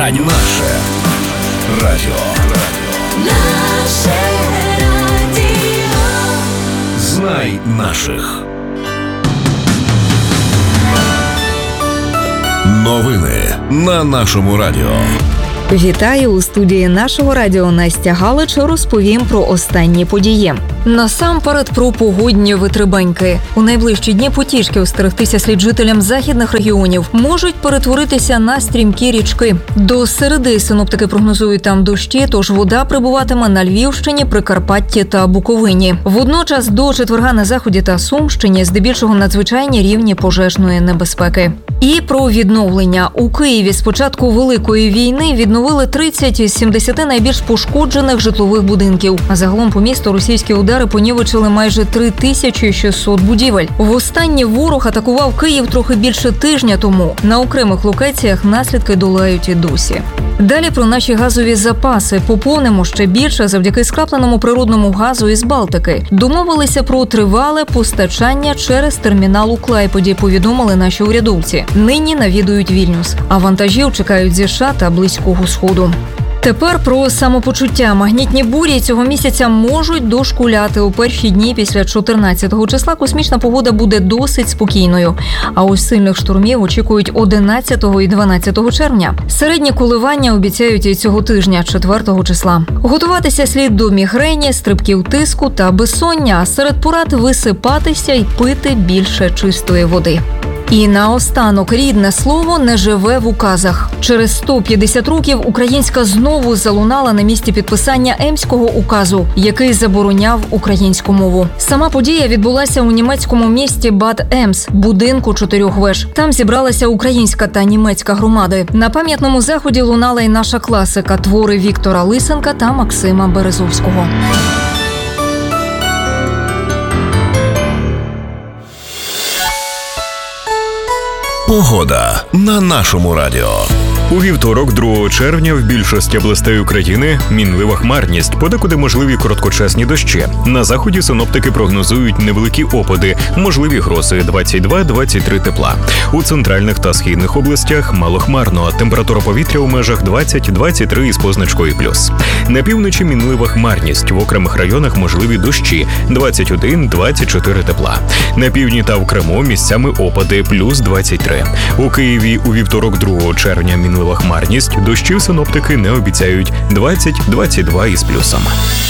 радіо. Наше радіо. Наше радіо. Знай наших. Новини на нашому радіо. Вітаю! У студії нашого радіо Настя Галич розповім про останні події. Насамперед про погодні витребеньки. У найближчі дні потішки остерегтися слід жителям західних регіонів можуть перетворитися на стрімкі річки. До середи синоптики прогнозують там дощі, тож вода прибуватиме на Львівщині, Прикарпатті та Буковині. Водночас до четверга на Заході та Сумщині здебільшого надзвичайні рівні пожежної небезпеки. І про відновлення. У Києві з початку Великої війни відновили 30 із 70 найбільш пошкоджених житлових будинків. А загалом по місту російські удари понівечили майже 3600 будівель. Востаннє ворог атакував Київ трохи більше тижня тому. На окремих локаціях наслідки долають і досі. Далі про наші газові запаси. Поповнимо ще більше завдяки скрапленому природному газу із Балтики. Домовилися про тривале постачання через термінал у Клайпеді, повідомили наші урядовці. Нині навідують Вільнюс, а вантажів чекають зі США та Близького Сходу. Тепер про самопочуття. Магнітні бурі цього місяця можуть дошкуляти. У перші дні після 14-го числа космічна погода буде досить спокійною. А ось сильних штурмів очікують 11-го і 12-го червня. Середні коливання обіцяють і цього тижня, 4-го числа. Готуватися слід до мігрені, стрибків тиску та безсоння, а серед порад висипатися і пити більше чистої води. І наостанок, рідне слово не живе в указах. Через 150 років українська знову залунала на місці підписання Емського указу, який забороняв українську мову. Сама подія відбулася у німецькому місті Бад Емс, будинку 4 веж. Там зібралася українська та німецька громади. На пам'ятному заході лунала й наша класика – твори Віктора Лисенка та Максима Березовського. Погода на нашому радіо. У вівторок, 2 червня, в більшості областей України мінлива хмарність, подекуди можливі короткочасні дощі. На заході синоптики прогнозують невеликі опади, можливі грози 22-23 тепла. У центральних та східних областях малохмарно, температура повітря у межах 20-23 із позначкою плюс. На півночі мінлива хмарність, в окремих районах можливі дощі 21-24 тепла. На півдні та в Криму місцями опади плюс 23. У Києві у вівторок, 2 червня, мінлива хмарність, дощів синоптики не обіцяють 20-22 із плюсом.